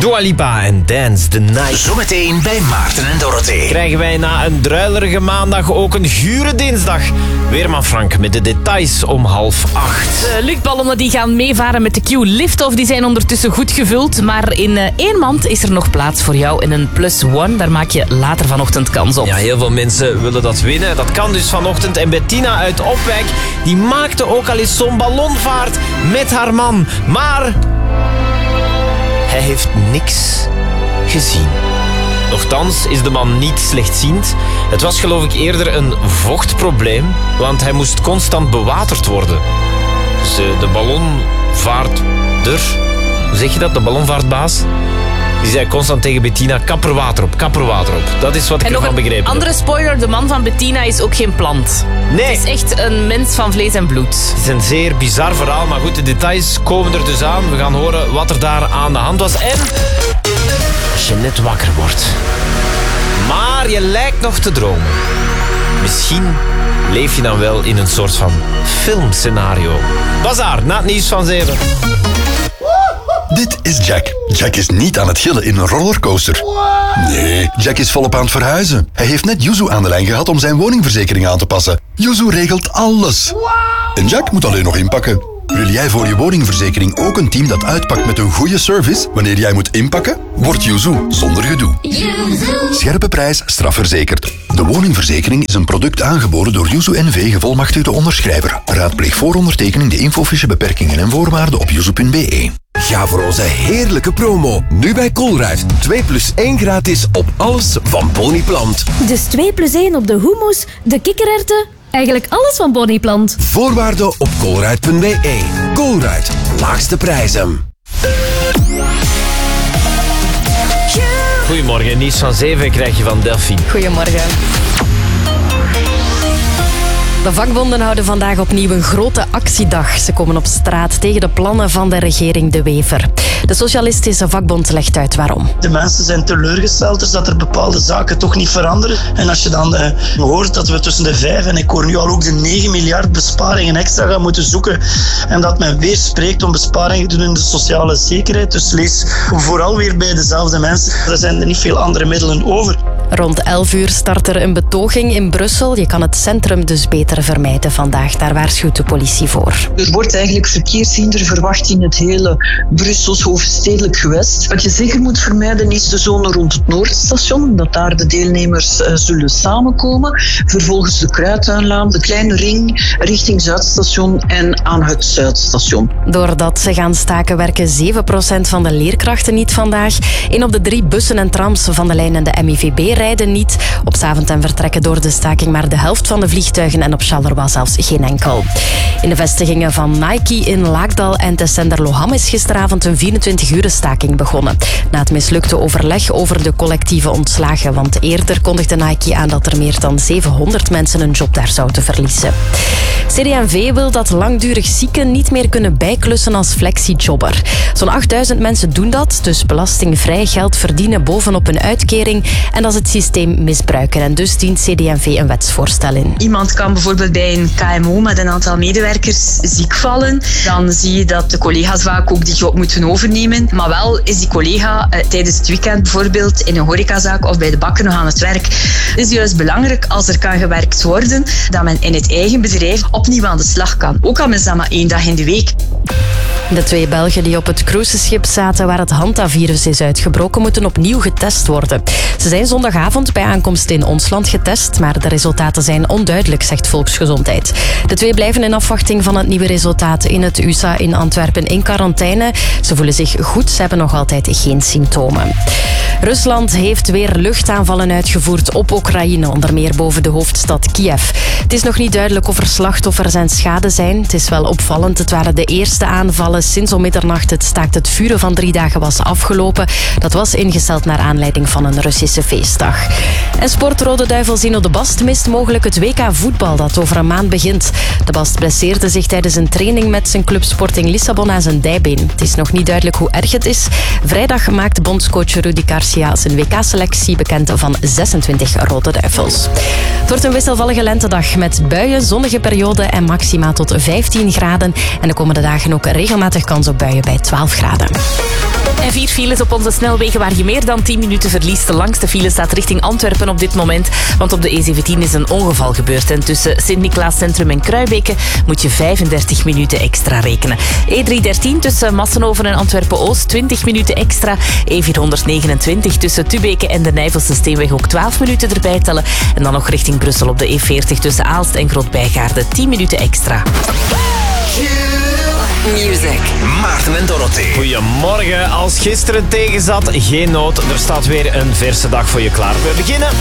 Dua Lipa en Dance the Night. Zometeen bij Maarten en Dorothee. Krijgen wij na een druilerige maandag ook een gure dinsdag. Weerman Frank met de details om 7:30. De luchtballonnen die gaan meevaren met de Q-Liftoff, die zijn ondertussen goed gevuld. Maar in één mand is er nog plaats voor jou in een +1. Daar maak je later vanochtend kans op. Ja, heel veel mensen willen dat winnen. Dat kan dus vanochtend. En Bettina uit Opwijk, die maakte ook al eens zo'n ballonvaart met haar man. Maar hij heeft niks gezien. Nochtans is de man niet slechtziend. Het was geloof ik eerder een vochtprobleem, want hij moest constant bewaterd worden. Dus de ballonvaarder, hoe zeg je dat, de ballonvaartbaas? Die zei constant tegen Bettina, kap er water op, kap er water op. Dat is wat ik ervan begrepen heb. Andere spoiler, de man van Bettina is ook geen plant. Nee. Het is echt een mens van vlees en bloed. Het is een zeer bizar verhaal, maar goed, de details komen er dus aan. We gaan horen wat er daar aan de hand was. En als je net wakker wordt, maar je lijkt nog te dromen, misschien leef je dan wel in een soort van filmscenario. Bazaar, na het nieuws van 7. Dit is Jack. Jack is niet aan het gillen in een rollercoaster. Nee, Jack is volop aan het verhuizen. Hij heeft net Yuzu aan de lijn gehad om zijn woningverzekering aan te passen. Yuzu regelt alles. En Jack moet alleen nog inpakken. Wil jij voor je woningverzekering ook een team dat uitpakt met een goede service wanneer jij moet inpakken? Word Yuzu zonder gedoe. Scherpe prijs, strafverzekerd. De woningverzekering is een product aangeboden door Yuzu NV gevolmachtigde onderschrijver. Raadpleeg voor ondertekening de infofiche beperkingen en voorwaarden op yuzu.be. Ga voor onze heerlijke promo. Nu bij Colruyt. 2+1 gratis op alles van Boniplant. Dus 2+1 op de hummus, de kikkererwten, eigenlijk alles van Boniplant. Voorwaarden op colruyt.be. Colruyt. Laagste prijzen. Goedemorgen, nieuws van 7 krijg je van Delphine. Goedemorgen. De vakbonden houden vandaag opnieuw een grote actiedag. Ze komen op straat tegen de plannen van de regering De Wever. De Socialistische Vakbond legt uit waarom. De mensen zijn teleurgesteld dus dat er bepaalde zaken toch niet veranderen. En als je dan hoort dat we tussen de 5 en ik hoor nu al ook de 9 miljard besparingen extra gaan moeten zoeken. En dat men weer spreekt om besparingen te doen in de sociale zekerheid. Dus lees vooral weer bij dezelfde mensen. Er zijn er niet veel andere middelen over. Rond 11 uur start er een betoging in Brussel. Je kan het centrum dus beter vermijden vandaag. Daar waarschuwt de politie voor. Er wordt eigenlijk verkeershinder verwacht in het hele Brussels hoofdstedelijk gewest. Wat je zeker moet vermijden is de zone rond het Noordstation, omdat daar de deelnemers zullen samenkomen. Vervolgens de Kruidtuinlaan, de Kleine Ring, richting Zuidstation en aan het Zuidstation. Doordat ze gaan staken werken 7% van de leerkrachten niet vandaag. 1 op de 3 bussen en trams van de lijn en de MIVB rijden niet. Op Zaventem vertrekken door de staking maar de helft van de vliegtuigen en op Charleroi zelfs geen enkel. In de vestigingen van Nike in Laakdal en Tessenderloham is gisteravond een 24-uur staking begonnen. Na het mislukte overleg over de collectieve ontslagen, want eerder kondigde Nike aan dat er meer dan 700 mensen een job daar zouden verliezen. CD&V wil dat langdurig zieken niet meer kunnen bijklussen als flexijobber. Zo'n 8000 mensen doen dat, dus belastingvrij geld verdienen bovenop een uitkering en dat is het systeem misbruiken. En dus dient CD&V een wetsvoorstel in. Iemand kan bijvoorbeeld bij een KMO met een aantal medewerkers ziek vallen. Dan zie je dat de collega's vaak ook die job moeten overnemen. Maar wel is die collega tijdens het weekend bijvoorbeeld in een horecazaak of bij de bakker nog aan het werk. Het is juist belangrijk als er kan gewerkt worden, dat men in het eigen bedrijf opnieuw aan de slag kan. Ook al is dat maar 1 dag in de week. De 2 Belgen die op het cruiseschip zaten waar het Hanta-virus is uitgebroken, moeten opnieuw getest worden. Ze zijn zondagavond bij aankomst in ons land getest, maar de resultaten zijn onduidelijk, zegt Volksgezondheid. De 2 blijven in afwachting van het nieuwe resultaat in het USA in Antwerpen in quarantaine. Ze voelen zich goed, ze hebben nog altijd geen symptomen. Rusland heeft weer luchtaanvallen uitgevoerd op Oekraïne, onder meer boven de hoofdstad Kiev. Het is nog niet duidelijk of er slachtoffers en schade zijn. Het is wel opvallend, het waren de eerste aanvallen sinds om middernacht het staakt het vuren van 3 dagen was afgelopen. Dat was ingesteld naar aanleiding van een Russische feestdag. En Sport Rode Duivel Zino de Bast mist mogelijk het WK voetbal dat over een maand begint. De Bast blesseerde zich tijdens een training met zijn club Sporting Lissabon aan zijn dijbeen. Het is nog niet duidelijk hoe erg het is. Vrijdag maakt bondscoach Rudy Garcia zijn WK-selectie bekend van 26 Rode Duivels. Het wordt een wisselvallige lentedag met buien, zonnige perioden en maxima tot 15 graden. En de komende dagen ook regelmatig kans op buien bij 12 graden. En 4 files op onze snelwegen waar je meer dan 10 minuten verliest. De langste file staat richting Antwerpen op dit moment. Want op de E17 is een ongeval gebeurd. En tussen Sint-Niklaas Centrum en Kruibeke moet je 35 minuten extra rekenen. E313 tussen Massenhoven en Antwerpen-Oost 20 minuten extra. E429 tussen Tubeke en de Nijvelse Steenweg ook 12 minuten erbij tellen. En dan nog richting Brussel op de E40 tussen Aalst en Groot-Bijgaarde 10 minuten extra. Music. Maarten en Dorothee. Goedemorgen. Als gisteren tegenzat, geen nood. Er staat weer een verse dag voor je klaar. We beginnen